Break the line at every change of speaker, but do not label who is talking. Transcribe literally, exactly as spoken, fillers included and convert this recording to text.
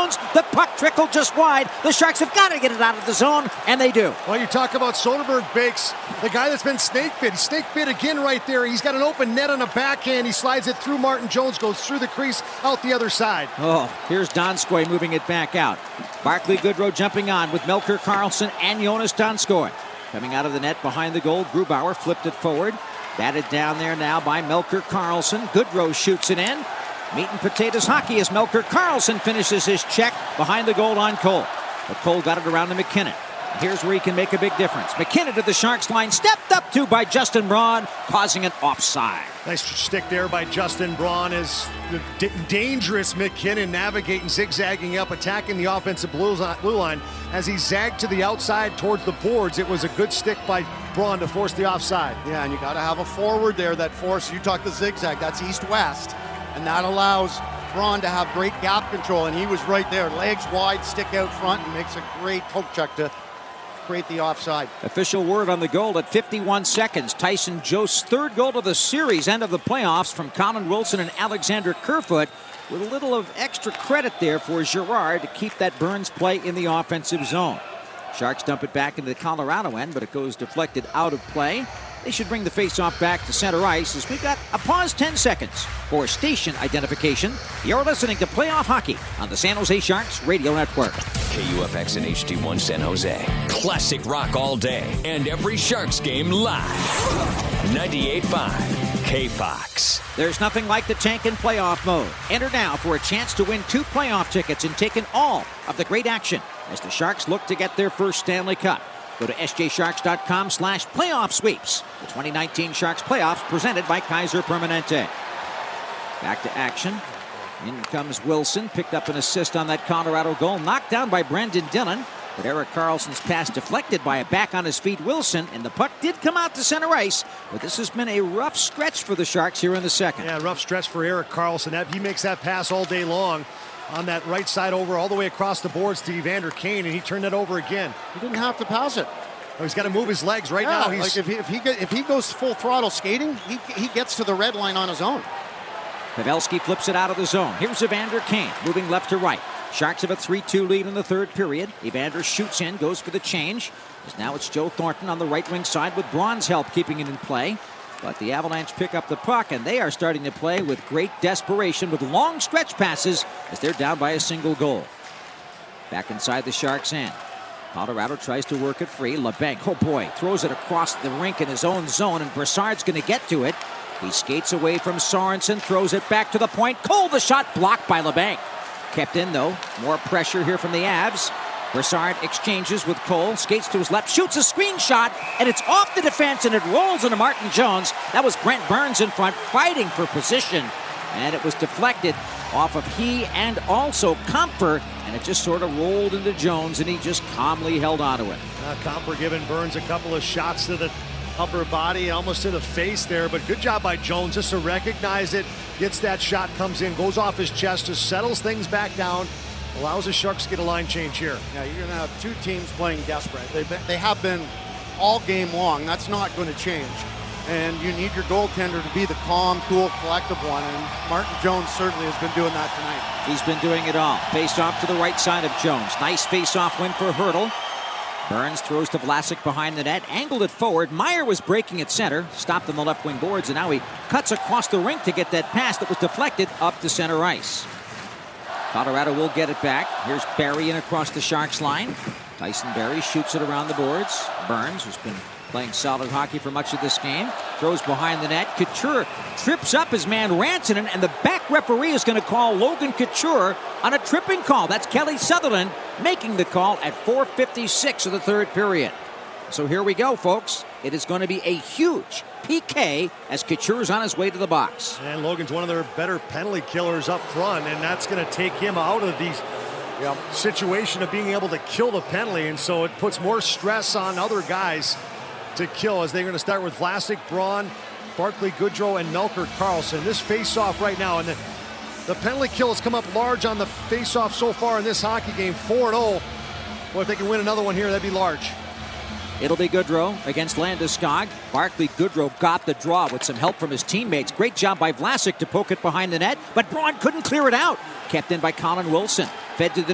Jones. The puck trickled just wide. The Sharks have got to get it out of the zone, and they do.
Well, you talk about Soderberg, Bakes, the guy that's been snake bit. He snake bit again right there. He's got an open net on a backhand. He slides it through Martin Jones, goes through the crease, out the other side.
Oh, here's Donskoy moving it back out. Barclay Goodrow jumping on with Melker Karlsson and Jonas Donskoy. Coming out of the net behind the goal, Grubauer flipped it forward. Batted down there now by Melker Karlsson. Goodrow shoots it in. Meat and potatoes hockey as Melker Karlsson finishes his check behind the goal on Cole. But Cole got it around to McKinnon. Here's where he can make a big difference. McKinnon to the Sharks line, stepped up to by Justin Braun, causing an offside.
Nice stick there by Justin Braun as the d- dangerous McKinnon navigating, zigzagging up, attacking the offensive blue line as he zagged to the outside towards the boards. It was a good stick by Braun to force the offside.
Yeah, and you got to have a forward there that force. You talk the zigzag, that's east-west, and that allows Braun to have great gap control, and he was right there, legs wide, stick out front, and makes a great poke check to create the offside.
Official word on the goal at fifty-one seconds. Tyson Jost's third goal of the series, end of the playoffs, from Colin Wilson and Alexander Kerfoot, with a little of extra credit there for Girard to keep that Burns play in the offensive zone. Sharks dump it back into the Colorado end, but it goes deflected out of play. They should bring the faceoff back to center ice as we've got a pause ten seconds for station identification. You're listening to Playoff Hockey on the San Jose Sharks Radio Network.
K U F X and H D one San Jose. Classic rock all day and every Sharks game live. ninety-eight point five K Fox.
There's nothing like the tank in playoff mode. Enter now for a chance to win two playoff tickets and take in all of the great action as the Sharks look to get their first Stanley Cup. Go to S J Sharks dot com slash playoff sweeps. The twenty nineteen Sharks playoffs presented by Kaiser Permanente. Back to action. In comes Wilson. Picked up an assist on that Colorado goal. Knocked down by Brendan Dillon. But Erik Karlsson's pass deflected by a back on his feet Wilson. And the puck did come out to center ice. But this has been a rough stretch for the Sharks here in the second.
Yeah, rough stretch for Erik Karlsson. That, he makes that pass all day long on that right side over all the way across the boards to Evander Kane, and he turned it over again.
He didn't have to pass it.
Oh, he's got to move his legs right
yeah,
now. He's
like if he, if he if he goes full throttle skating, he he gets to the red line on his own.
Pavelski flips it out of the zone. Here's Evander Kane moving left to right. Sharks have a three two lead in the third period. Evander shoots in, goes for the change. As now it's Joe Thornton on the right wing side with Braun's help keeping it in play. But the Avalanche pick up the puck, and they are starting to play with great desperation with long stretch passes as they're down by a single goal. Back inside the Sharks' end. Colorado tries to work it free. LeBanc, oh boy, throws it across the rink in his own zone, and Brassard's going to get to it. He skates away from Sorensen, throws it back to the point. Cole, the shot blocked by LeBanc. Kept in, though. More pressure here from the Avs. Brassard exchanges with Cole, skates to his left, shoots a screen shot, and it's off the defense, and it rolls into Martin Jones. That was Brent Burns in front, fighting for position, and it was deflected off of he and also Comfer, and it just sort of rolled into Jones, and he just calmly held onto it.
Uh, Comfer giving Burns a couple of shots to the upper body, almost to the face there, but good job by Jones just to recognize it, gets that shot, comes in, goes off his chest, just settles things back down, allows the Sharks to get a line change here.
Yeah, you're going to have two teams playing desperate. They've been, they have been all game long. That's not going to change. And you need your goaltender to be the calm, cool, collective one. And Martin Jones certainly has been doing that tonight.
He's been doing it all. Face off to the right side of Jones. Nice face-off win for Hertl. Burns throws to Vlasic behind the net, angled it forward. Meyer was breaking at center, stopped on the left wing boards, and now he cuts across the rink to get that pass that was deflected up to center ice. Colorado will get it back. Here's Barry in across the Sharks line. Tyson Barrie shoots it around the boards. Burns, who's been playing solid hockey for much of this game, throws behind the net. Couture trips up his man Rantanen, and the back referee is going to call Logan Couture on a tripping call. That's Kelly Sutherland making the call at four fifty-six of the third period. So here we go, folks. It is going to be a huge P K as Couture's on his way to the box.
And Logan's one of their better penalty killers up front, and that's going to take him out of the yep. situation of being able to kill the penalty, and so it puts more stress on other guys to kill as they're going to start with Vlasic, Braun, Barclay Goodrow, and Melker Karlsson. This face-off right now, and the, the penalty kill has come up large on the face-off so far in this hockey game, four oh. Well, if they can win another one here, that'd be large.
It'll be Goodrow against Landeskog. Barclay Goodrow got the draw with some help from his teammates. Great job by Vlasic to poke it behind the net, but Braun couldn't clear it out. Kept in by Colin Wilson. Fed to the